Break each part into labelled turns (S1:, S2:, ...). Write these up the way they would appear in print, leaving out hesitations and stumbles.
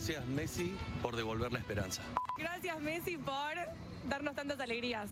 S1: Gracias, Messi, por devolver la esperanza.
S2: Gracias, Messi, por darnos tantas alegrías.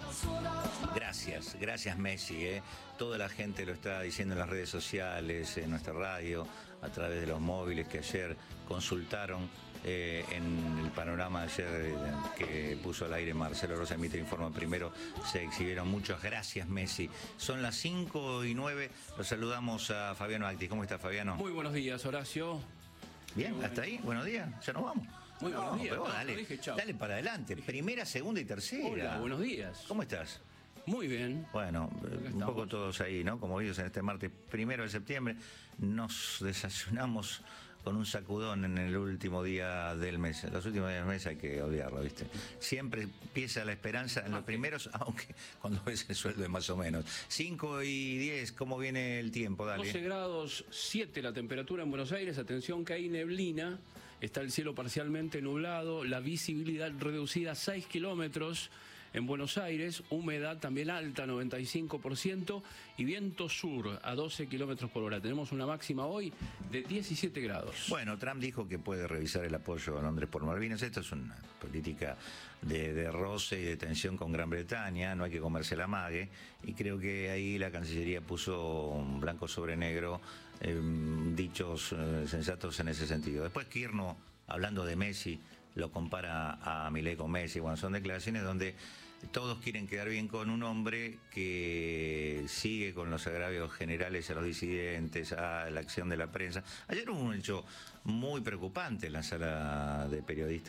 S3: Gracias Messi, Toda la gente lo está diciendo en las redes sociales, en nuestra radio, a través de los móviles que ayer consultaron en el panorama ayer que puso al aire Marcelo Rosa, Mitre Informa Primero, se exhibieron muchos. Gracias, Messi. Son las 5:09, los saludamos a Fabiano Actis. ¿Cómo está, Fabiano?
S4: Muy buenos días, Horacio.
S3: Bien, hasta ahí, buenos días, ya nos vamos.
S4: Muy buenos días.
S3: Pero vos,
S4: No,
S3: dale para adelante, primera, segunda y tercera.
S4: Hola, buenos días.
S3: ¿Cómo estás?
S4: Muy bien.
S3: Bueno, un poco todos ahí, ¿no? Como vimos en este martes 1 de septiembre, nos desayunamos con un sacudón en el último día del mes. Los últimos días del mes hay que odiarlo, ¿viste? Siempre empieza la esperanza en los primeros, aunque cuando ves el sueldo es más o menos. 5:10, ¿cómo viene el tiempo? Dale.
S4: 12 grados 7 la temperatura en Buenos Aires. Atención que hay neblina. Está el cielo parcialmente nublado. La visibilidad reducida a 6 kilómetros en Buenos Aires. Humedad también alta, 95%. Y viento sur a 12 kilómetros por hora. Tenemos una máxima hoy de 17 grados.
S3: Bueno, Trump dijo que puede revisar el apoyo a Londres por Malvinas. Esto es una política de roce y de tensión con Gran Bretaña. No hay que comerse la mague. Y creo que ahí la Cancillería puso blanco sobre negro dichos sensatos en ese sentido. Después Kirchner, hablando de Messi, lo compara a Milei con Messi. Bueno, son declaraciones donde todos quieren quedar bien con un hombre que sigue con los agravios generales a los disidentes, a la acción de la prensa. Ayer hubo un hecho muy preocupante en la sala de periodistas